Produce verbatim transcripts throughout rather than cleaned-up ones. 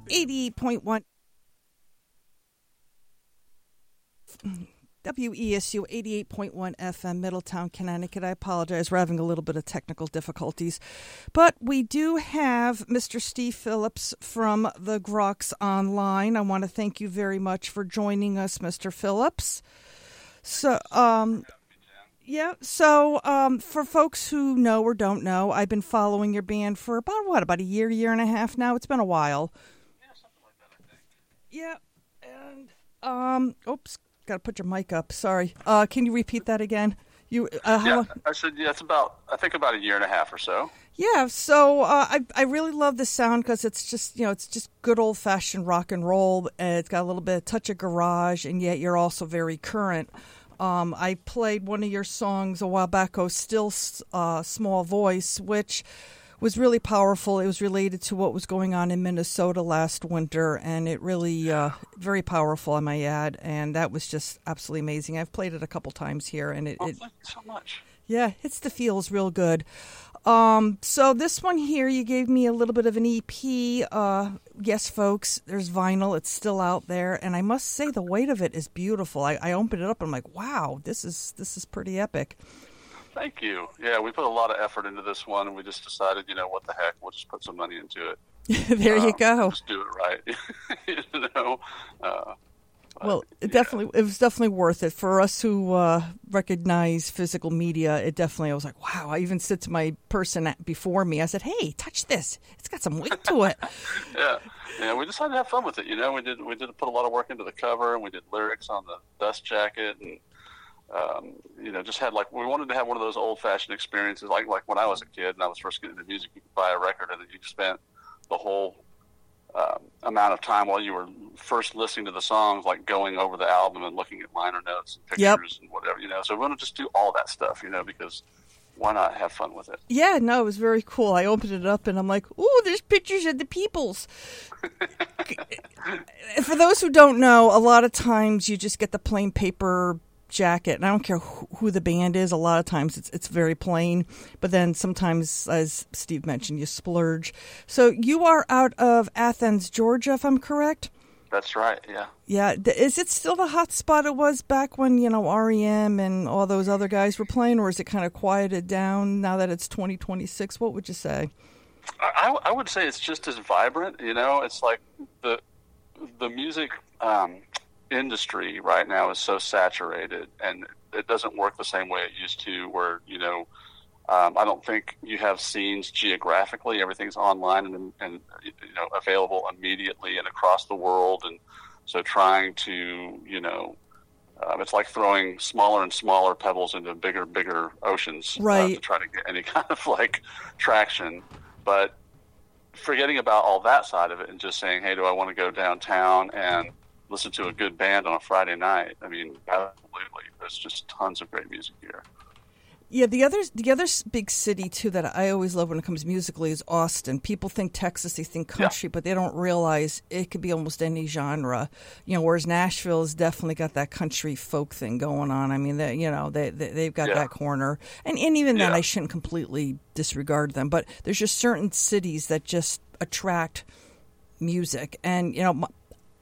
eighty-eight point one W E S U eighty-eight point one F M, Middletown, Connecticut. I apologize. We're having a little bit of technical difficulties. But we do have Mister Steve Phillips from the Groks online. I want to thank you very much for joining us, Mister Phillips. So, um, yeah, so um, for folks who know or don't know, I've been following your band for about, what, about a year, year and a half now? It's been a while. Yeah, something like that, I think. Yeah, and, um, oops. Got to put your mic up. Sorry. Uh, can you repeat that again? You. Uh, how, yeah, I said yeah. It's about I think about a year and a half or so. Yeah. So uh, I I really love the sound because it's just you know it's just good old fashioned rock and roll. And it's got a little bit of touch of garage, and yet you're also very current. Um, I played one of your songs a while back, "Oh Still uh, Small Voice," which was really powerful. It was related to what was going on in Minnesota last winter, and it really, uh, very powerful, I might add, and that was just absolutely amazing. I've played it a couple times here, and it... Oh, it thank you so much. Yeah, it's the feels real good. Um, so this one here, you gave me a little bit of an E P. Uh, yes, folks, there's vinyl. It's still out there, and I must say the weight of it is beautiful. I, I opened it up, and I'm like, wow, this is this is pretty epic. Thank you. Yeah, we put a lot of effort into this one, and we just decided, you know, what the heck, we'll just put some money into it. There you um, go. Just do it right. you know. Uh, well, it yeah. definitely it was definitely worth it for us who uh, recognize physical media. It definitely. I was like, wow. I even said to my person before me, I said, "Hey, touch this. It's got some weight to it." yeah, yeah. We decided to have fun with it. You know, we did we did put a lot of work into the cover, and we did lyrics on the dust jacket, and. Um, you know, just had like we wanted to have one of those old-fashioned experiences, like like when I was a kid and I was first getting into music. You could buy a record and you spent the whole um, amount of time while you were first listening to the songs, like going over the album and looking at liner notes and pictures yep. and whatever. You know, so we want to just do all that stuff. You know, because why not have fun with it? Yeah, no, it was very cool. I opened it up and I'm like, ooh, there's pictures of the peoples. For those who don't know, a lot of times you just get the plain paper jacket, and I don't care who, who the band is. A lot of times it's it's very plain, but then sometimes, as Steve mentioned, you splurge. So you are out of Athens, Georgia, if I'm correct? That's right, yeah. Yeah, is it still the hot spot it was back when, you know, R E M and all those other guys were playing, or is it kind of quieted down now that it's twenty twenty-six? What would you say? I, I would say it's just as vibrant, you know. It's like the the music um, industry right now is so saturated, and it doesn't work the same way it used to, where, you know, um, I don't think you have scenes geographically. Everything's online and, and you know, available immediately and across the world. And so trying to, you know, um, it's like throwing smaller and smaller pebbles into bigger, bigger oceans, right, uh, to try to get any kind of like traction. But forgetting about all that side of it and just saying, hey, do I want to go downtown and listen to a good band on a Friday night? I mean, absolutely. There's just tons of great music here. Yeah, the other the other big city too that I always love when it comes musically is Austin. People think Texas, they think country, yeah. but they don't realize it could be almost any genre. You know, whereas Nashville has definitely got that country folk thing going on. I mean, they, you know, they, they they've got yeah. that corner, and and even yeah. then, I shouldn't completely disregard them. But there's just certain cities that just attract music, and you know. My,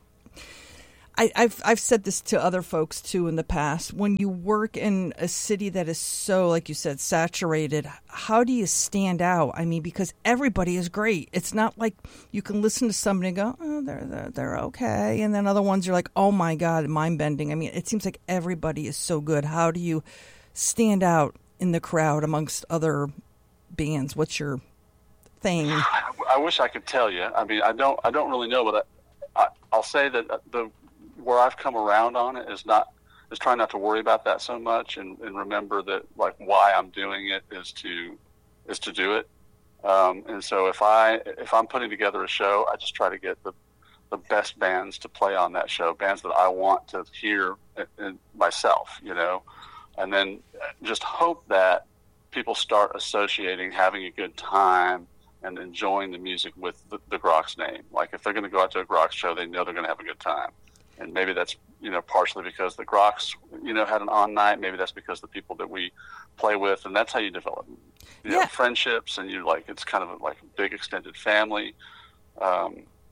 I, I've I've said this to other folks too in the past. When you work in a city that is so, like you said, saturated, how do you stand out? I mean, because everybody is great. It's not like you can listen to somebody and go, oh, they're they're, they're okay, and then other ones are like, oh my God, mind bending. I mean, it seems like everybody is so good. How do you stand out in the crowd amongst other bands? What's your thing? I, I wish I could tell you. I mean, I don't I don't really know, but I, I, I'll say that the where I've come around on it is not is trying not to worry about that so much, and, and remember that like why I'm doing it is to is to do it. Um, and so if I if I'm putting together a show, I just try to get the the best bands to play on that show, bands that I want to hear myself, you know, and then just hope that people start associating having a good time and enjoying the music with the, the Groks name. Like if they're going to go out to a Groks show, they know they're going to have a good time. And maybe that's, you know, partially because the Groks, you know, had an on night. Maybe that's because the people that we play with, and that's how you develop, you know, yeah. friendships, and you like, it's kind of like a big extended family. Um,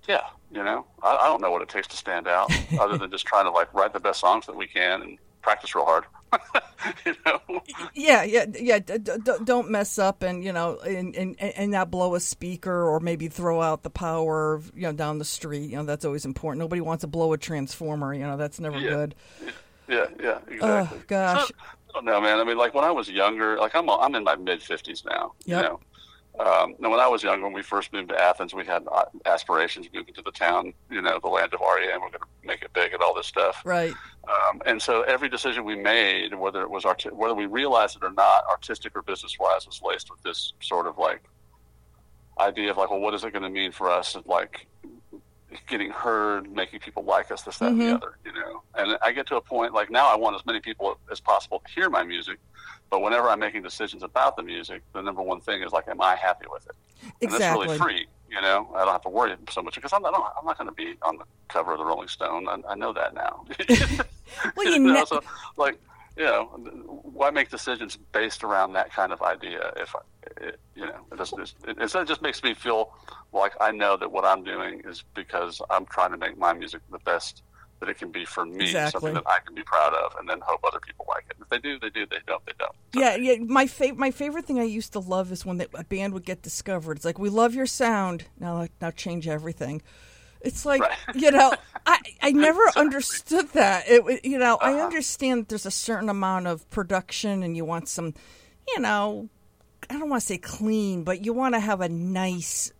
yeah, you know, I, I don't know what it takes to stand out other than just trying to like write the best songs that we can and practice real hard. You know? Yeah, yeah, yeah. D- d- don't mess up and, you know, and, and, and not blow a speaker or maybe throw out the power, you know, down the street. You know, that's always important. Nobody wants to blow a transformer. You know, that's never yeah. good. Yeah, yeah, exactly. Oh, gosh. So, I don't know, man. I mean, like when I was younger, like I'm I'm in my mid fifties now. Yep. You know, um, now when I was younger, when we first moved to Athens, we had aspirations of moving to the town, you know, the land of R E M. We're going to make it big and all this stuff. Right. Um, and so every decision we made, whether it was arti- whether we realized it or not, artistic or business wise, was laced with this sort of like idea of like, well, what is it going to mean for us? Like getting heard, making people like us, this, that, mm-hmm. and the other, you know. And I get to a point like now I want as many people as possible to hear my music, but whenever I'm making decisions about the music, the number one thing is like, am I happy with it? Exactly. And that's really free, you know. I don't have to worry so much because I'm not, I'm not going to be on the cover of the Rolling Stone. I, I know that now. Well, you, you know, ne- so like, you know, why make decisions based around that kind of idea? If I, it, you know, it doesn't. Just, it, it just makes me feel like I know that what I'm doing is because I'm trying to make my music the best that it can be for me, exactly. something that I can be proud of, and then hope other people like it. If they do, they do. They don't, they don't. So. Yeah, yeah. My fav- my favorite thing I used to love is when the, a band would get discovered. It's like, we love your sound. Now, now change everything. It's like, right. you know, I, I never exactly. understood that. It, you know, uh-huh. I understand that there's a certain amount of production and you want some, you know, I don't want to say clean, but you want to have a nice,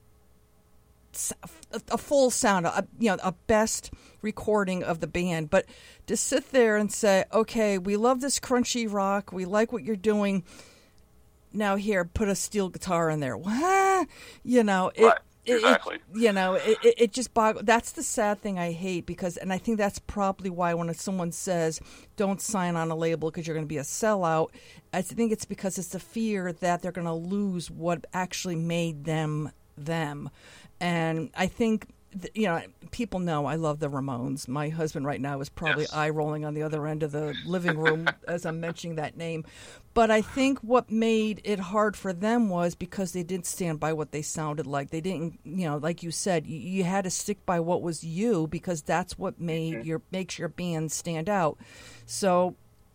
a, a full sound, a, you know, a best recording of the band. But to sit there and say, okay, we love this crunchy rock. We like what you're doing. Now here, put a steel guitar in there. What? You know, it. Right. Exactly. It, you know, it, it, it just boggles. That's the sad thing I hate because, and I think that's probably why when someone says, don't sign on a label because you're going to be a sellout, I think it's because it's the fear that they're going to lose what actually made them them. And I think, you know, people know I love the Ramones. My husband right now is probably yes. eye rolling on the other end of the living room as I'm mentioning that name. But I think what made it hard for them was because they didn't stand by what they sounded like. They didn't, you know, like you said, you, you had to stick by what was you because that's what made mm-hmm. your makes your band stand out. So,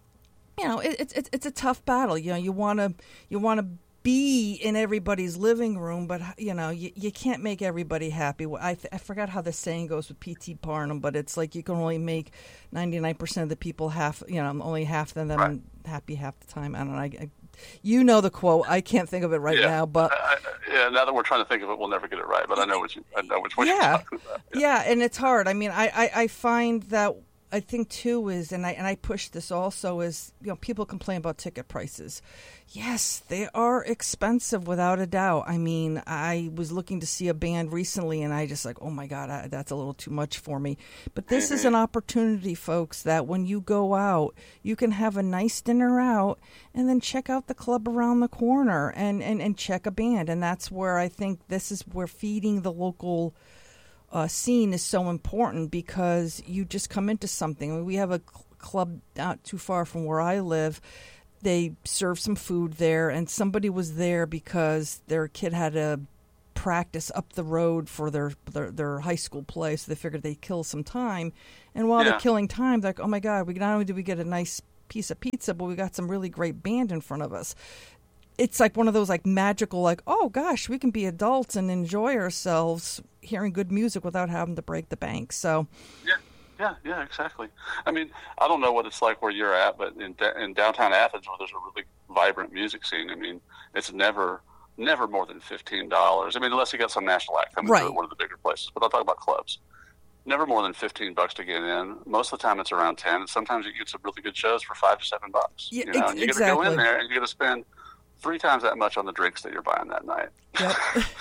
you know, it, it's it's a tough battle. You know, you want to you want to be in everybody's living room, but you know, you, you can't make everybody happy. I th- I forgot how the saying goes with P T Barnum, but it's like you can only make ninety-nine percent of the people half, you know, only half of them right. happy half the time. I don't know. I, I, you know the quote. I can't think of it right yeah. now, but I, I, yeah, now that we're trying to think of it, we'll never get it right. But I know what you, I know which one yeah. you're talking about. Yeah. yeah, and it's hard. I mean, I, I, I find that. I think too is, and I and I push this also is, you know, people complain about ticket prices. Yes, they are expensive without a doubt. I mean, I was looking to see a band recently, and I just like, oh my God, I, that's a little too much for me. But this is an opportunity, folks, that when you go out, you can have a nice dinner out, and then check out the club around the corner, and and and check a band, and that's where I think this is where feeding the local. Uh, scene is so important because you just come into something. I mean, we have a cl- club not too far from where I live. They serve some food there, and somebody was there because their kid had a practice up the road for their their, their high school play, so they figured they'd kill some time. And while yeah. they're killing time, they're like, oh my God, we not only did we get a nice piece of pizza, but we got some really great band in front of us. It's like one of those like magical, like, oh gosh, we can be adults and enjoy ourselves hearing good music without having to break the bank. So, yeah, yeah, yeah, exactly. I mean, I don't know what it's like where you're at, but in in downtown Athens, where there's a really vibrant music scene, I mean, it's never never more than fifteen dollars. I mean, unless you got some national act coming right. to one of the bigger places. But I'll talk about clubs. Never more than fifteen bucks to get in. Most of the time, it's around ten. And sometimes you get some really good shows for five to seven bucks. Yeah, you know, ex- and you exactly. got to go in there and you got to spend three times that much on the drinks that you're buying that night. Yep.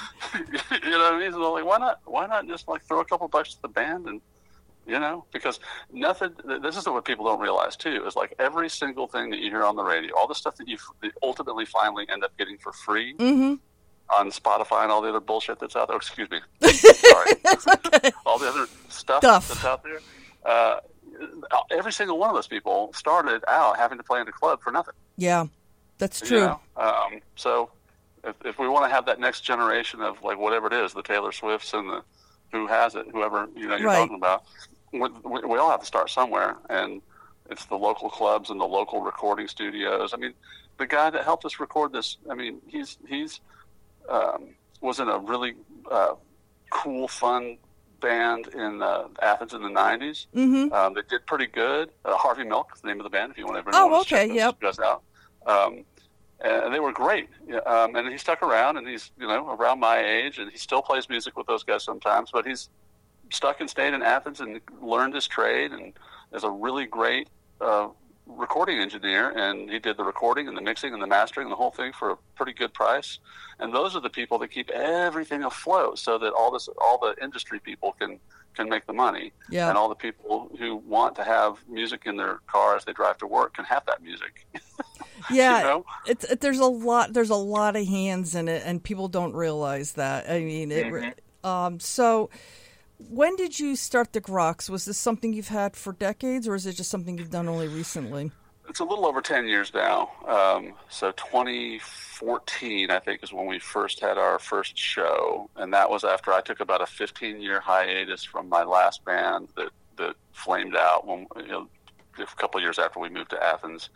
You know what I mean? So like, why not? Why not just like throw a couple bucks to the band and, you know, because nothing. This is what people don't realize too. Is like every single thing that you hear on the radio, all the stuff that you ultimately finally end up getting for free mm-hmm. on Spotify and all the other bullshit that's out there. Oh, excuse me, sorry. Okay. All the other stuff, stuff that's out there. Uh, every single one of those people started out having to play in a club for nothing. Yeah. That's true. You know? um, so if, if we want to have that next generation of like whatever it is, the Taylor Swifts and the who has it, whoever you know you're right. talking about. We, we, we all have to start somewhere, and it's the local clubs and the local recording studios. I mean, the guy that helped us record this, I mean, he's he's um, was in a really uh, cool, fun band in uh, Athens in the nineties. Mm-hmm. Um, they did pretty good. Uh, Harvey Milk is the name of the band. If you want to ever oh, know, okay, check yep. those guys out. Um, and they were great. Um, and he stuck around, and he's you know around my age, and he still plays music with those guys sometimes. But he's stuck and stayed in Athens and learned his trade, and is a really great uh, recording engineer. And he did the recording and the mixing and the mastering and the whole thing for a pretty good price. And those are the people that keep everything afloat, so that all this, all the industry people can can make the money, yeah. and all the people who want to have music in their car as they drive to work can have that music. Yeah, you know? it's it, there's a lot there's a lot of hands in it, and people don't realize that. I mean, it. Mm-hmm. Um, so, when did you start the Groks? Was this something you've had for decades, or is it just something you've done only recently? It's a little over ten years now. Um, so twenty fourteen, I think, is when we first had our first show, and that was after I took about a fifteen-year hiatus from my last band that that flamed out when you know a couple of years after we moved to Athens.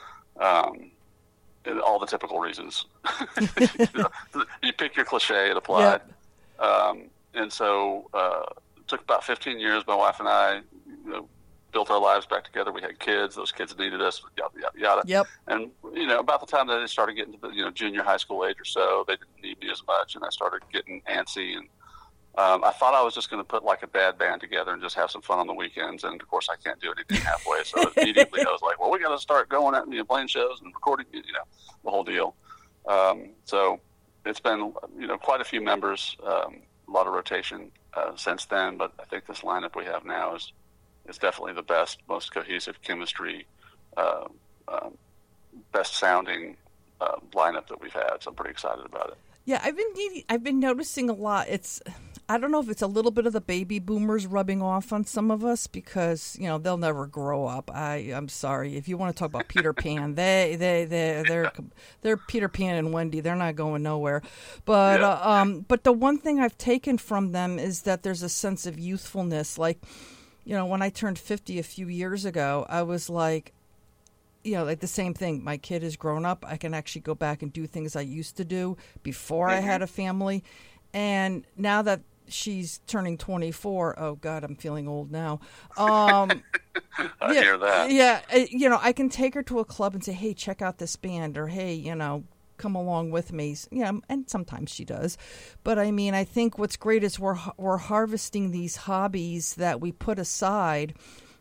Um, and all the typical reasons. you, know, you pick your cliche, it applied. Yep. Um, and so uh, it took about fifteen years. My wife and I you know, built our lives back together. We had kids. Those kids needed us, yada, yada, yada. Yep. And, you know, about the time that they started getting to the, you know, junior high school age or so, they didn't need me as much, and I started getting antsy. And um, I thought I was just going to put, like, a dad band together and just have some fun on the weekends. And, of course, I can't do anything halfway. So immediately I was like, well, we got to start going out and you know, playing shows and recording, you know, the whole deal. Um, so it's been, you know, quite a few members, um, a lot of rotation uh, since then. But I think this lineup we have now is is definitely the best, most cohesive chemistry, uh, uh, best sounding uh, lineup that we've had. So I'm pretty excited about it. Yeah, I've been needing, I've been noticing a lot. It's I don't know if it's a little bit of the baby boomers rubbing off on some of us because you know they'll never grow up. I I'm sorry if you want to talk about Peter Pan, they they they they're they're Peter Pan and Wendy. They're not going nowhere. But yeah. uh, um, but the one thing I've taken from them is that there's a sense of youthfulness, like. You know, when I turned fifty a few years ago, I was like, you know, like the same thing. My kid has grown up. I can actually go back and do things I used to do before mm-hmm. I had a family. And now that she's turning twenty-four, oh, God, I'm feeling old now. Um, I yeah, hear that. Yeah. You know, I can take her to a club and say, hey, check out this band, or hey, you know, come along with me. Yeah, and sometimes she does. But I mean, I think what's great is we're we're harvesting these hobbies that we put aside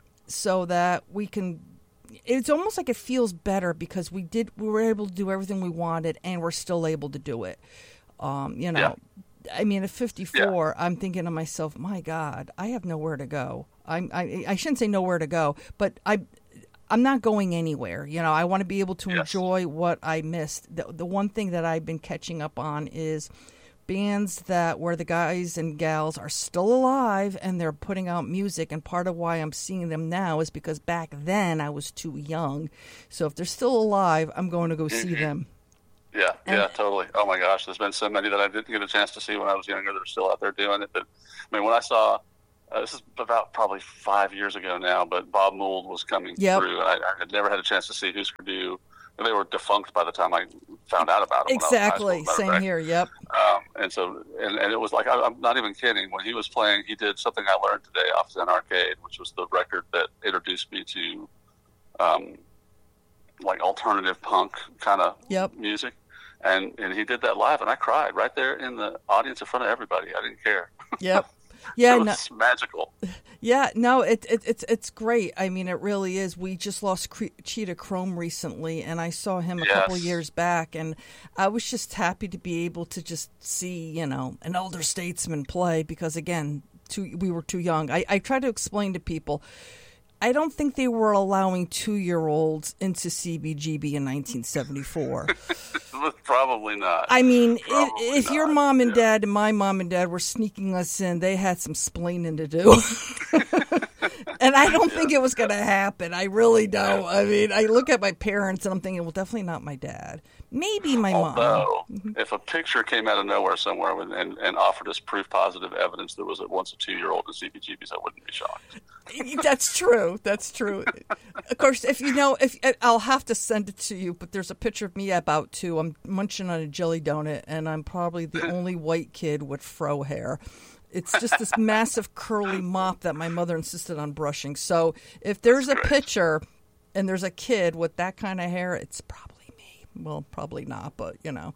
so that we can it's almost like it feels better because we did we were able to do everything we wanted and we're still able to do it. Um, you know, yeah. I mean, at fifty-four, yeah. I'm thinking to myself, my God, I have nowhere to go. I'm I I shouldn't say nowhere to go, but I I'm not going anywhere. You know, I want to be able to yes. enjoy what I missed. The, the one thing that I've been catching up on is bands that where the guys and gals are still alive and they're putting out music. And part of why I'm seeing them now is because back then I was too young. So if they're still alive, I'm going to go mm-hmm. see them. Yeah, and, yeah, totally. Oh my gosh, there's been so many that I didn't get a chance to see when I was younger that are still out there doing it. But I mean, when I saw Uh, this is about probably five years ago now, but Bob Mould was coming yep. through, and I, I had never had a chance to see Husker Du. And they were defunct by the time I found out about them. Exactly, same here. Yep. Um, and so, and, and it was like I, I'm not even kidding. When he was playing, he did Something I Learned Today off Zen Arcade, which was the record that introduced me to, um, like alternative punk kind of yep. music. And and he did that live, and I cried right there in the audience in front of everybody. I didn't care. Yep. Yeah, it was no, magical. Yeah, no, it, it it's it's great. I mean, it really is. We just lost Cre- Cheetah Chrome recently, and I saw him a yes. couple of years back, and I was just happy to be able to just see, you know, an elder statesman play because, again, too, we were too young. I, I try to explain to people, I don't think they were allowing two-year-olds into C B G B in nineteen seventy-four. Probably not. I mean, Probably if, if not. your mom and yeah. dad and my mom and dad were sneaking us in, they had some splaining to do. And I don't yeah. think it was going to happen. I really don't. I mean, I look at my parents and I'm thinking, well, definitely not my dad. Maybe my Although, mom. if a picture came out of nowhere somewhere and, and, and offered us proof positive evidence that was at once a two-year-old in C B G B's, I wouldn't be shocked. That's true. That's true. Of course, if you know, if I'll have to send it to you, but there's a picture of me about to. I'm munching on a jelly donut, and I'm probably the only white kid with fro hair. It's just this massive curly mop that my mother insisted on brushing. So if there's a picture and there's a kid with that kind of hair, it's probably me. Well, probably not, but, you know.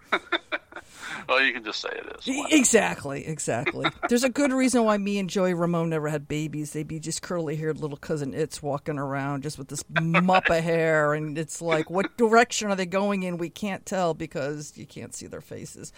Well, you can just say it is. Exactly, exactly. There's a good reason why me and Joey Ramone never had babies. They'd be just curly-haired little cousin Its walking around just with this mop of hair. And it's like, what direction are they going in? We can't tell because you can't see their faces.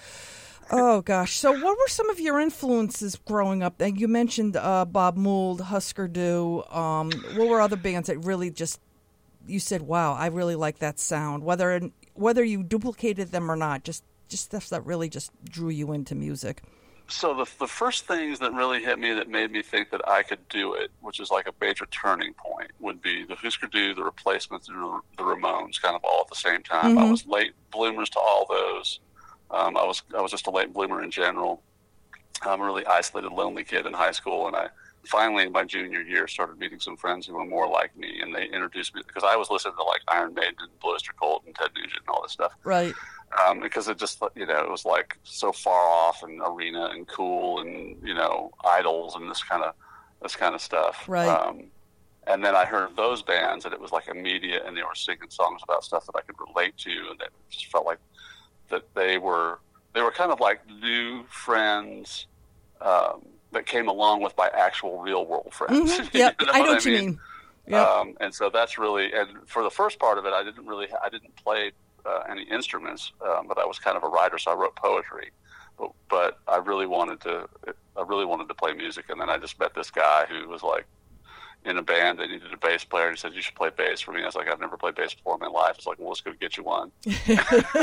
Oh, gosh. So what were some of your influences growing up? And you mentioned uh, Bob Mould, Husker Du. Um, what were other bands that really just, you said, wow, I really like that sound, whether whether you duplicated them or not, just, just stuff that really just drew you into music? So the the first things that really hit me that made me think that I could do it, which is like a major turning point, would be the Husker Du, the Replacements, and the Ramones, kind of all at the same time. Mm-hmm. I was late bloomers to all those. Um, I was I was just a late bloomer in general. I'm a really isolated, lonely kid in high school, and I finally in my junior year started meeting some friends who were more like me, and they introduced me because I was listening to like Iron Maiden, and Blue Oyster Cult, and Ted Nugent, and all this stuff. Right. Um, because it just, you know, it was like so far off and arena and cool and, you know, idols and this kind of this kind of stuff. Right. Um, and then I heard those bands, and it was like immediate, and they were singing songs about stuff that I could relate to, and it just felt like that they were they were kind of like new friends um, that came along with my actual real world friends. Mm-hmm. Yep, you know I know what, what I you mean. mean. Yep. Um, and so that's really, and for the first part of it, I didn't really, I didn't play uh, any instruments, um, but I was kind of a writer, so I wrote poetry. But, but I really wanted to, I really wanted to play music, and then I just met this guy who was like, in a band, they needed a bass player, and he said, you should play bass for me. I was like, I've never played bass before in my life. It's like, well, let's go get you one. Yeah.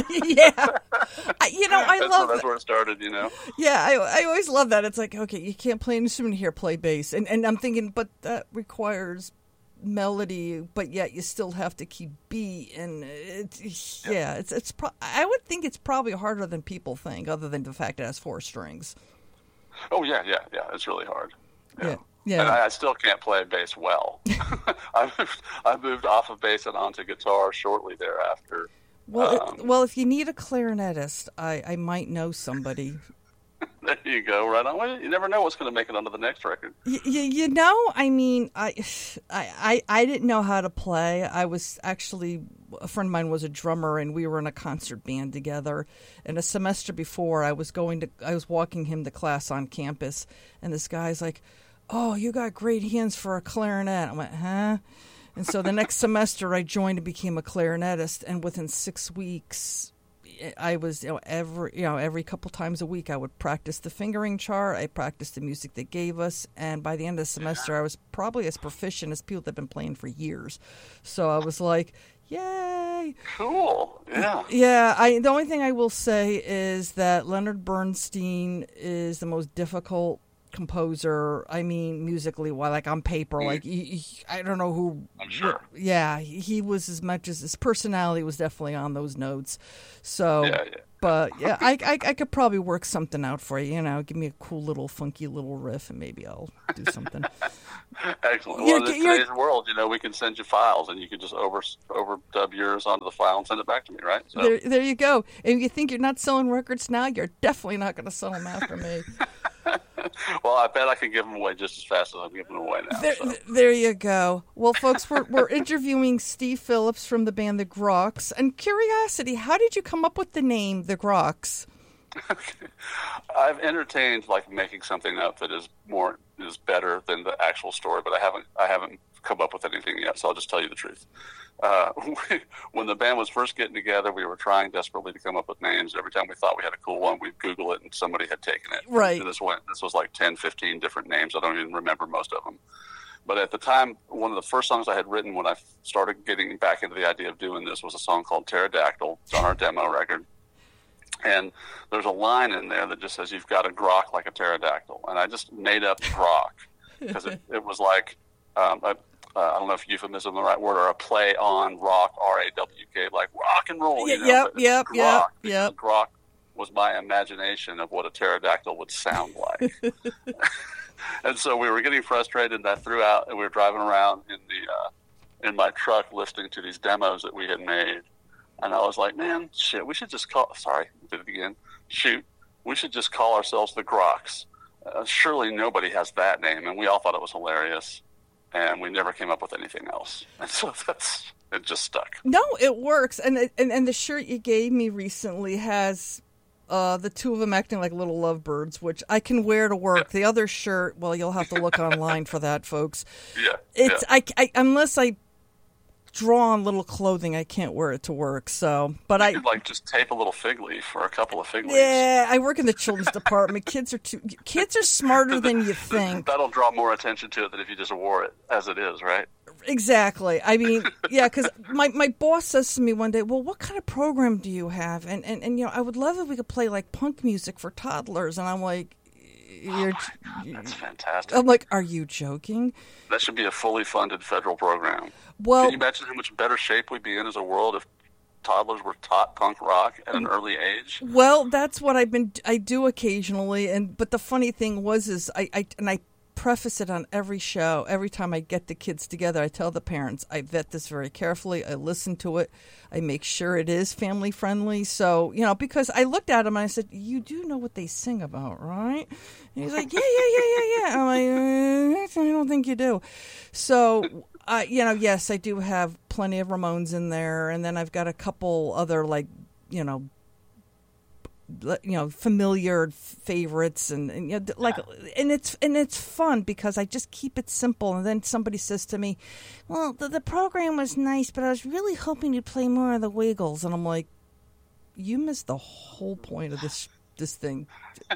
I, you know, I that's love where, That's where it started, you know? Yeah, I, I always love that. It's like, okay, you can't play an instrument here, play bass. And, and I'm thinking, but that requires melody, but yet you still have to keep beat. And it, yeah, yeah it's, it's pro- I would think it's probably harder than people think, other than the fact it has four strings. Oh, yeah, yeah, yeah. It's really hard. Yeah. yeah. Yeah. And I, I still can't play bass well. I moved I moved off of bass and onto guitar shortly thereafter. Well, um, it, well, if you need a clarinetist, I, I might know somebody. There you go, right on. Well, you never know what's going to make it onto the next record. Y- y- you know, I mean, I, I, I, I didn't know how to play. I was actually, a friend of mine was a drummer, and we were in a concert band together. And a semester before, I was going to, I was walking him to class on campus, and this guy's like, oh, you got great hands for a clarinet. I went, huh? And so the next semester I joined and became a clarinetist. And within six weeks, I was, you know, every, you know, every couple times a week I would practice the fingering chart. I practiced the music they gave us. And by the end of the semester, I was probably as proficient as people that have been playing for years. So I was like, yay. Cool. Yeah. Yeah. I, the only thing I will say is that Leonard Bernstein is the most difficult composer, I mean, musically, well, like on paper, like he, he, I don't know who. I'm sure. Yeah, he was as much as his personality was definitely on those notes. So, yeah, yeah. But yeah, I, I I could probably work something out for you. You know, give me a cool little funky little riff, and maybe I'll do something. Excellent. You're, well, in you're, today's world, you know, we can send you files, and you can just over overdub yours onto the file and send it back to me, right? So. There, there you go. And if you think you're not selling records now, you're definitely not going to sell them after me. Well, I bet I can give them away just as fast as I'm giving them away now. There, so. there you go. Well, folks, we're we're interviewing Steve Phillips from the band The Groks. And curiosity, how did you come up with the name The Groks? I've entertained like making something up that is more is better than the actual story, but I haven't I haven't come up with anything yet. So I'll just tell you the truth. Uh, when the band was first getting together, we were trying desperately to come up with names. Every time we thought we had a cool one, we'd Google it, and somebody had taken it. Right. And this went. This was like ten, fifteen different names. I don't even remember most of them. But at the time, one of the first songs I had written when I started getting back into the idea of doing this was a song called Pterodactyl. It's on our demo record. And there's a line in there that just says, you've got to grok like a pterodactyl. And I just made up grok because it, it was like, um, a, uh, I don't know if euphemism is the right word, or a play on rock, R A W K, like rock and roll. You know? Yep, yep, yep, yep. Grok was my imagination of what a pterodactyl would sound like. And so we were getting frustrated, and I threw out, and we were driving around in the uh, in my truck listening to these demos that we had made. And I was like, man, shit, we should just call, sorry, did it again. Shoot, we should just call ourselves the Groks. Uh, surely nobody has that name. And we all thought it was hilarious. And we never came up with anything else. And so that's, it just stuck. No, it works. And and, and the shirt you gave me recently has uh, the two of them acting like little lovebirds, which I can wear to work. Yeah. The other shirt, well, you'll have to look online for that, folks. Yeah. It's yeah. I, I unless I draw on little clothing, I can't wear it to work. So, but you I could, like, just tape a little fig leaf or a couple of fig leaves. Yeah, I work in the children's department. Kids are too kids are smarter than you think. That'll draw more attention to it than if you just wore it as it is, right? Exactly. I mean, yeah, because my, my boss says to me one day, well, what kind of program do you have? And, and, and, you know, I would love if we could play, like, punk music for toddlers. And I'm like, You're, oh that's fantastic. I'm like, are you joking? That should be a fully funded federal program. Well, can you imagine how much better shape we'd be in as a world if toddlers were taught punk rock at an early age? Well, that's what I've been. I do occasionally, and but the funny thing was, is I, I and I preface it on every show. Every time I get the kids together, I tell the parents, I vet this very carefully. I listen to it. I make sure it is family friendly. So, you know, because I looked at him and I said, you do know what they sing about, right? And he's like, yeah, yeah, yeah, yeah, yeah. I'm like, uh, I don't think you do. So, uh, you know, yes, I do have plenty of Ramones in there. And then I've got a couple other, like, you know, you know, familiar favorites, and, and you know, like, and it's and it's fun because I just keep it simple. And then somebody says to me, "Well, the, the program was nice, but I was really hoping you'd play more of the Wiggles." And I'm like, "You missed the whole point of this this thing."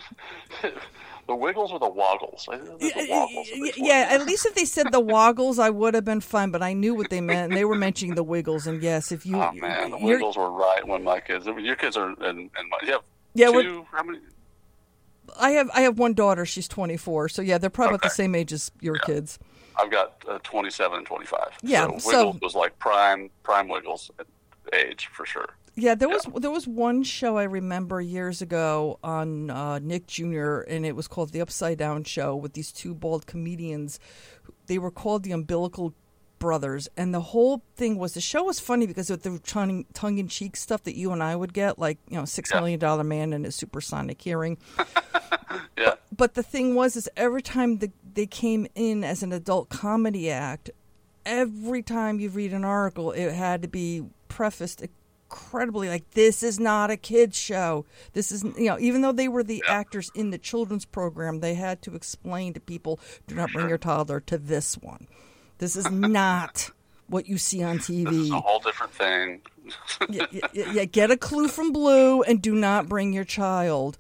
The Wiggles or the Woggles? The Woggles yeah, at least if they said the Woggles, I would have been fine. But I knew what they meant, and they were mentioning the Wiggles. And yes, if you, oh man, the Wiggles were right when my kids. Your kids are, and, and my, you have yeah, two. How many? I have I have one daughter. She's twenty-four. So yeah, they're probably okay. About the same age as your yeah. kids. I've got uh, twenty-seven and twenty-five. Yeah, so Wiggles so, was like prime prime Wiggles age for sure. Yeah, there was yeah. there was one show I remember years ago on uh, Nick Junior, and it was called The Upside Down Show with these two bald comedians. They were called the Umbilical Brothers, and the whole thing was, the show was funny because of the tongue, tongue-in-cheek stuff that you and I would get, like, you know, Six yeah. Million Dollar Man and his supersonic hearing. yeah. But, but the thing was, is every time the, they came in as an adult comedy act, every time you read an article, it had to be prefaced incredibly like, this is not a kid's show. This is, you know, even though they were the yeah. actors in the children's program, they had to explain to people, do not bring your toddler to this one. This is not what you see on T V. This is a whole different thing. yeah, yeah, yeah, get a clue from Blue and do not bring your child.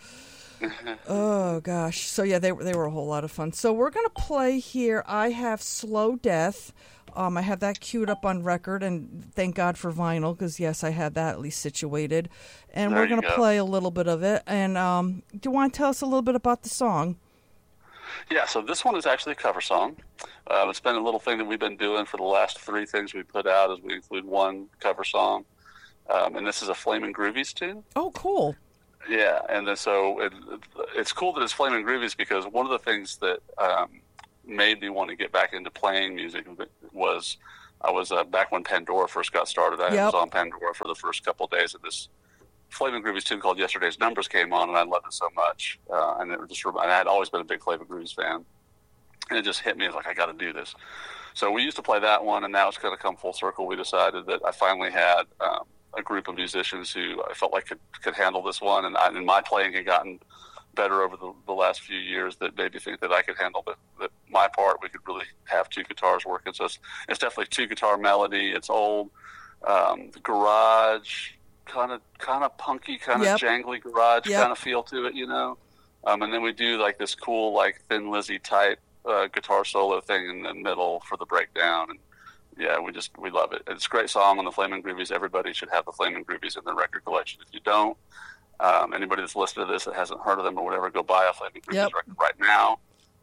Oh, gosh. So, yeah, they, they were a whole lot of fun. So we're going to play here. I have Slow Death. Um, I have that queued up on record, and thank God for vinyl, because, yes, I had that at least situated. And there we're going to play a little bit of it. And um, do you want to tell us a little bit about the song? Yeah, so this one is actually a cover song. Uh, it's been a little thing that we've been doing for the last three things we put out, is we include one cover song. Um, and this is a Flamin' Groovies tune. Oh, cool. Yeah, and then so it, it's cool that it's Flamin' Groovies, because one of the things that um, made me want to get back into playing music was I was uh, back when Pandora first got started. I yep. was on Pandora for the first couple of days, and this Flamin' Groovies tune called Yesterday's Numbers came on, and I loved it so much. Uh, and it just and I had always been a big Flamin' Groovies fan, and it just hit me. I was like, I got to do this. So we used to play that one, and now it's going to come full circle. We decided that I finally had um, a group of musicians who I felt like could, could handle this one, and, I, and my playing had gotten better over the, the last few years, that made me think that I could handle the, the, my part. We could really have two guitars working. So it's, it's definitely two guitar melody. It's old um, garage, kind of kind of punky, kind of yep. jangly garage yep. kind of feel to it, you know. Um, and then we do like this cool, like Thin Lizzy type uh, guitar solo thing in the middle for the breakdown. And yeah, we just we love it. It's a great song on the Flamin' Groovies. Everybody should have the Flamin' Groovies in their record collection. If you don't, um, anybody that's listening to this that hasn't heard of them or whatever, go buy a Flamin' Groovies yep. record right now.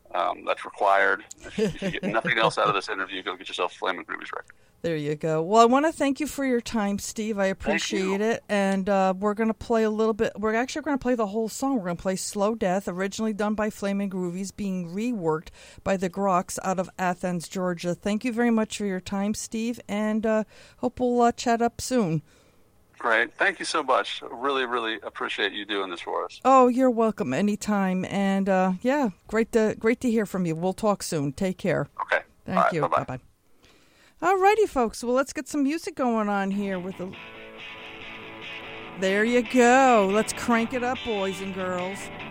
Um, that's required. If you, if you get nothing else out of this interview, go get yourself Flamin' Groovy's record. There you go. Well, I want to thank you for your time, Steve. I appreciate it. And uh, we're going to play a little bit. We're actually going to play the whole song. We're going to play Slow Death, originally done by Flamin' Groovies, being reworked by the Groks out of Athens, Georgia. Thank you very much for your time, Steve, and uh, hope we'll uh, chat up soon. Great. Thank you so much. Really, really appreciate you doing this for us. Oh, you're welcome anytime. And, uh, yeah, great to great to hear from you. We'll talk soon. Take care. Okay. Thank right, you. bye-bye. Bye-bye. All righty, folks. Well, let's get some music going on here with the... There you go. Let's crank it up, boys and girls.